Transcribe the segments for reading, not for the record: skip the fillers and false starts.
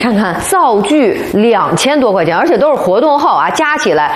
看看灶具2000多块钱，而且都是活动后啊，加起来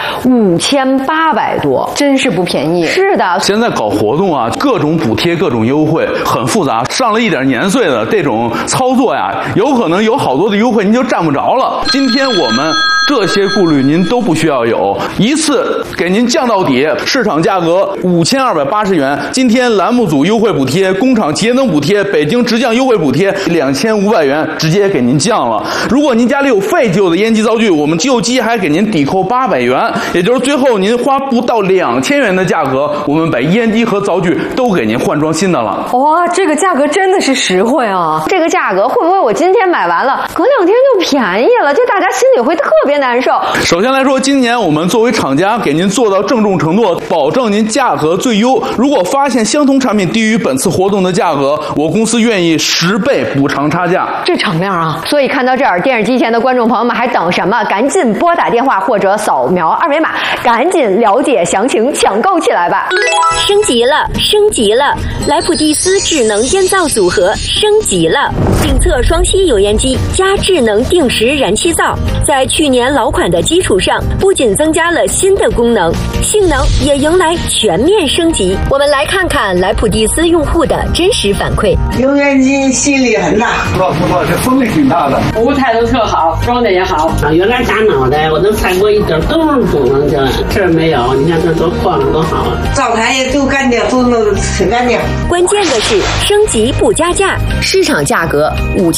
5800多， 真是不便宜。 是的， 现在搞活动啊，各种补贴、各种优惠，很复杂。上了一点年岁的这种操作呀，有可能有好多的优惠您就占不着了。今天我们这些顾虑您都不需要有，一次给您降到底，市场价格5280元。今天栏目组优惠补贴、工厂节能补贴、北京直降优惠补贴2500元，直接给您降了。如果您家里有废旧的烟机灶具，我们旧机还给您抵扣800元，也就是最后您花不到2000元的价格，我们把烟机和灶具都给您换装新的了。 哇，这个价格真的是实惠啊！ 这个价格会不会我今天买完了，隔2天就便宜了？就大家心里会特别难受。 首先来说，今年我们作为厂家给您做到郑重承诺，保证您价格最优。如果发现相同产品低于本次活动的价格，我公司愿意10倍补偿差价。 这敞亮啊！ 所以看到这儿，电视机前的观众朋友们还等什么？赶紧拨打电话或者扫描二维码，赶紧了解详情，抢购起来吧！ 升级了，升级了！莱普蒂斯智能烟灶组合升级了，定测双吸油烟机加智能定时燃气灶，在去年老款的基础上，不仅增加了新的功能，性能也迎来全面升级。我们来看看莱普蒂斯用户的真实反馈。 油烟机吸力很大， 不错，这风力挺大的， 服务态度特好，装的也好。 原来打脑袋我都踩过一点都是功能性，这没有，你看这多晃多好啊！ 灶台也都干净，都弄得挺干净。 关键的是升级不加价，市场价格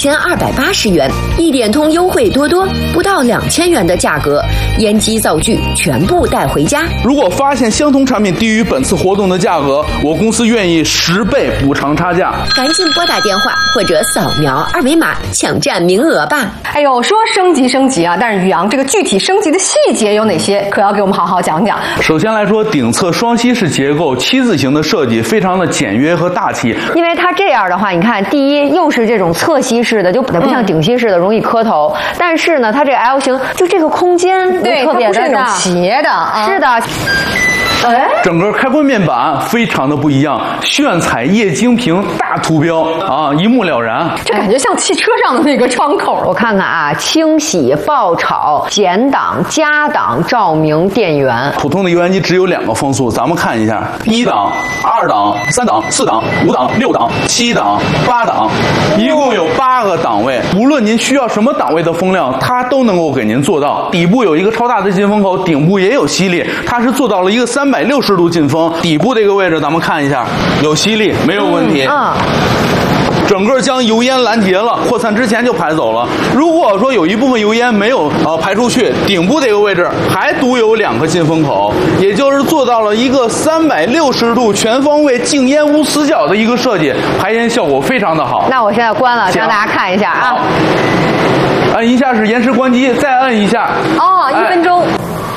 5280元，一点通优惠多多，不到2000元的价格，烟机灶具全部带回家。 如果发现相同产品低于本次活动的价格，我公司愿意10倍补偿差价。 赶紧拨打电话或者扫描二维码抢占名额吧。 哎呦，说升级啊，但是宇阳这个具体升级的细节有哪些，可要给我们好好讲讲。 首先来说，顶侧双吸式结构7字形的设计非常的简约和大气。 因为它这样的话，你看，第一又是这种侧吸式的，就不像顶吸式的容易磕头，但是呢，它这个 L 型就这个空间对特别的那种斜的， 是的。 整个开关面板非常的不一样，炫彩液晶屏大图标啊，一目了然。 这感觉像汽车上的那个窗口。 我看看啊，清洗、爆炒、减档、加档、照明、电源。 普通的油烟机只有2个风速，咱们看一下：1档、2档、3档、4档、5档、6档、7档、8档，一共有8个档位。无论您需要什么档位的风量，它都能够给您做到。底部有一个超大的进风口，顶部也有吸力，它是做到了一个360度进风。底部这个位置咱们看一下，有吸力，没有问题。整个将油烟拦截了，扩散之前就排走了。如果说有一部分油烟没有排出去，顶部这个位置还独有2个进风口，也就是做到了一个360度全方位静烟无死角的一个设计，排烟效果非常的好。 那我现在关了，让大家看一下啊。 按一下是延时关机，再按一下。 哦，1分钟。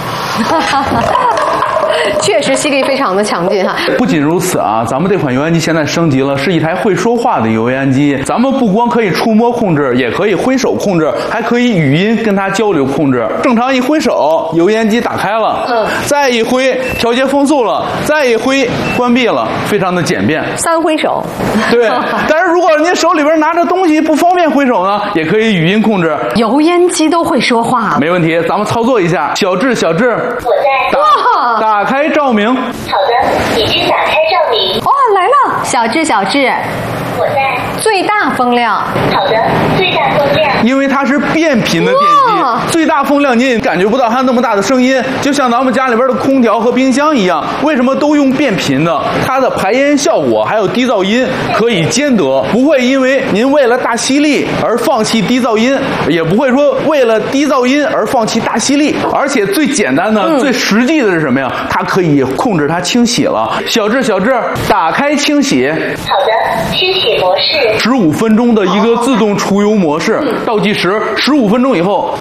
确实吸力非常的强劲哈。 不仅如此啊，咱们这款油烟机现在升级了，是一台会说话的油烟机。咱们不光可以触摸控制，也可以挥手控制，还可以语音跟它交流控制。正常一挥手，油烟机打开了，再一挥调节风速了，再一挥关闭了，非常的简便。 3挥手。 对，但是如果您手里边拿着东西不方便挥手呢，也可以语音控制。 油烟机都会说话。 没问题，咱们操作一下。小智， 我在。 打开照明。好的，已经打开照明。 哦，来了，小智。 我在。 最大风量。 好的，最大风量。 因为它是变频的电机，最大风量您也感觉不到它那么大的声音，就像咱们家里边的空调和冰箱一样。为什么都用变频的？它的排烟效果还有低噪音可以兼得，不会因为您为了大吸力而放弃低噪音，也不会说为了低噪音而放弃大吸力。而且最简单的、最实际的是什么呀？它可以控制它清洗了。小智，打开清洗。 好的，清洗模式。 15分钟的一个自动除油模式，倒计时15分钟以后，清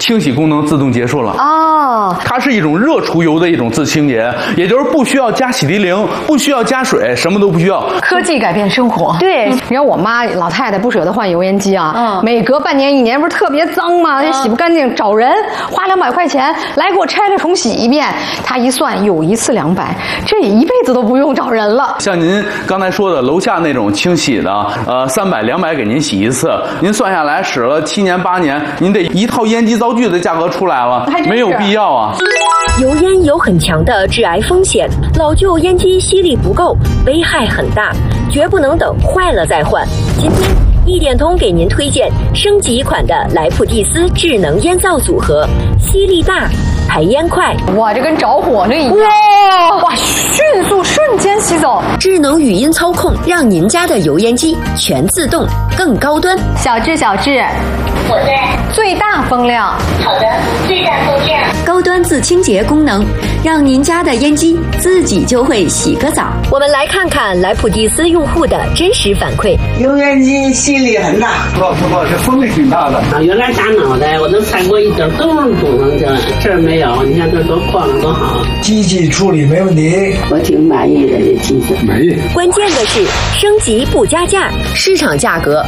清洗功能自动结束了。 哦， 它是一种热除油的一种自清洁，也就是不需要加洗涤灵，不需要加水，什么都不需要。 科技改变生活。 对， 你看我妈老太太不舍得换油烟机啊，每隔半年1年不是特别脏吗？洗不干净，找人花200块钱来给我拆了重洗一遍。她一算，有一次200，这一辈子都不用找人了。 像您刚才说的楼下那种清洗的，300、200给您洗一次，您算下来使了7年8年，您得一套烟机灶具的价格出来了，没有必要啊。 油烟有很强的致癌风险，老旧烟机吸力不够，危害很大，绝不能等坏了再换。今天一点通给您推荐升级款的莱普蒂斯智能烟灶组合，吸力大，排烟快。 哇，这跟着火那一样！哇，迅速瞬间吸走。 智能语音操控，让您家的油烟机全自动，更高端。 小智， 我在。 最大风量。 好的，最大风量。 高端自清洁功能，让您家的烟机自己就会洗个澡。我们来看看莱普蒂斯用户的真实反馈。 油烟机吸力很大， 不，这风力挺大的。 啊，原来大脑袋我都猜过一点都是功能性，这儿没有，你看这多宽多好。 机器处理没问题， 我挺满意的这机子。 满意。 关键的是升级不加价，市场价格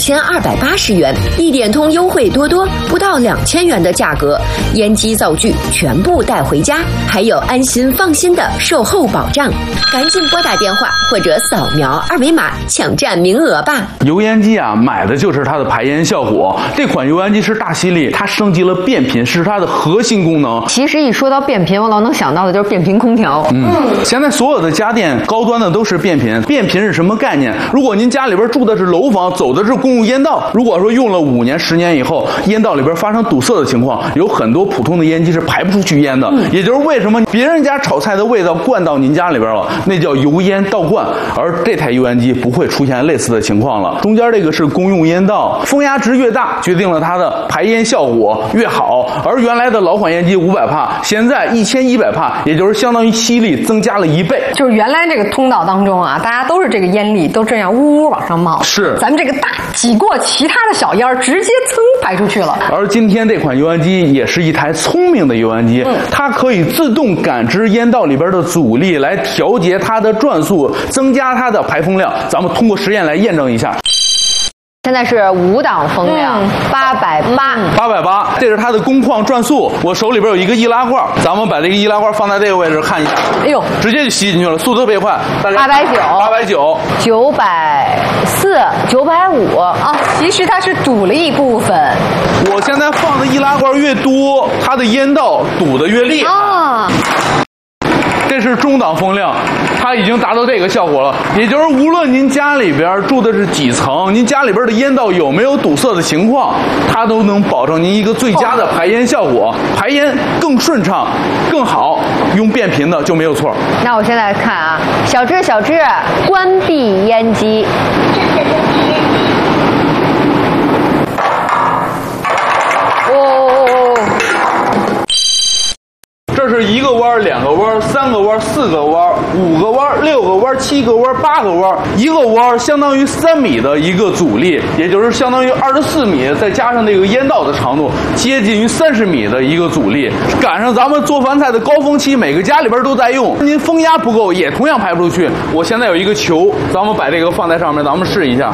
5280元，一点通优惠多多，不到2000元的价格，烟机灶具全部带回家，还有安心放心的售后保障。赶紧拨打电话或者扫描2维码抢占名额吧。 油烟机啊，买的就是它的排烟效果。这款油烟机是大吸力，它升级了变频，是它的核心功能。 其实一说到变频，我老能想到的就是变频空调。 现在所有的家电高端的都是变频。变频是什么概念？如果您家里边住的是楼房，走的是公共烟道，如果说用了5年10年以后，烟道里边发生堵塞的情况，有很多普通的烟机是排不出去烟的。也就是为什么别人家炒菜的味道灌到您家里边了，那叫油烟倒灌，而这台油烟机不会出现类似的情况了。中间这个是公用烟道，风压值越大，决定了它的排烟效果越好。而原来的老款烟机500帕，现在1100帕，也就是相当于吸力增加了1倍。 就是原来这个通道当中啊，大家都是这个烟粒都这样呜呜往上冒， 是咱们这个大挤过其他的小烟儿，直接噌排出去了。 而今天这款油烟机也是一台聪明的油烟机，它可以自动感知烟道里边的阻力，来调节它的转速，增加它的排风量。咱们通过实验来验证一下。 现在是5档风量，880， 这是它的工况转速。我手里边有一个易拉罐，咱们把这个易拉罐放在这个位置看一下。 哎呦， 直接就吸进去了，速度特别快。890、 940、950 啊，其实它是堵了一部分。 我现在放的易拉罐越多，它的烟道堵得越厉害。 啊， 这是中档风量，它已经达到这个效果了。也就是无论您家里边住的是几层，您家里边的烟道有没有堵塞的情况，它都能保证您一个最佳的排烟效果，排烟更顺畅、更好。用变频的就没有错。 那我现在看啊，小智，关闭烟机。 这是1个弯、2个弯、3个弯、4个弯、5个弯、6个弯、7个弯、8个弯。1个弯相当于3米的一个阻力，也就是相当于24米，再加上那个烟道的长度，接近于30米的一个阻力。赶上咱们做饭菜的高峰期，每个家里边都在用。您风压不够，也同样排不出去。我现在有一个球，咱们把这个放在上面，咱们试一下。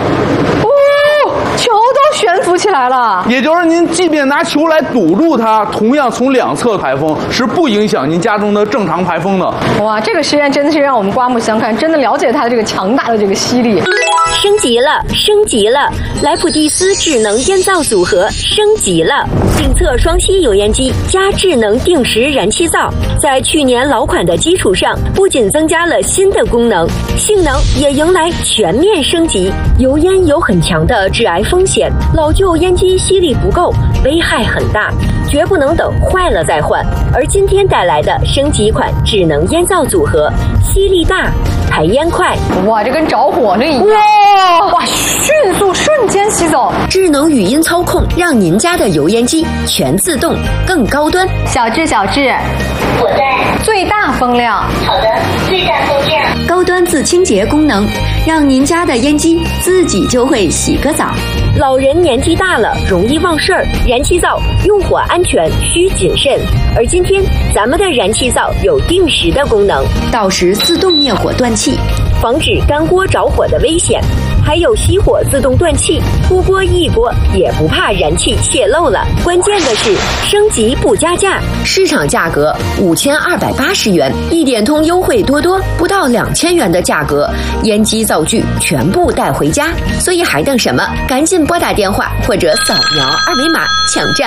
球都悬浮起来了， 也就是您即便拿球来堵住它，同样从2侧排风，是不影响您家中的正常排风的。 哇，这个实验真的是让我们刮目相看，真的了解它的这个强大的这个吸力。 升级了！莱普蒂斯智能烟灶组合升级了，定测双吸油烟机加智能定时燃气灶，在去年老款的基础上，不仅增加了新的功能，性能也迎来全面升级。油烟有很强的致癌风险，老旧烟机吸力不够，危害很大，绝不能等坏了再换。而今天带来的升级款智能烟灶组合，吸力大，排排烟快。 哇，这跟着火这一样。哇，迅速瞬间熄走。 智能语音操控，让您家的油烟机全自动，更高端。 小智， 我在。 最大风量。 好的，最大风量。 高端自清洁功能，让您家的烟机自己就会洗个澡。老人年纪大了，容易忘事儿，燃气灶用火安全需谨慎。而今天咱们的燃气灶有定时的功能，到时自动灭火断气，防止干锅着火的危险。还有熄火自动断气，出锅一锅也不怕燃气泄漏了。关键的是升级不加价，市场价格5280元，一点通优惠多多，不到2000元的价格，烟机灶具全部带回家。所以还等什么？赶紧拨打电话或者扫描二维码抢占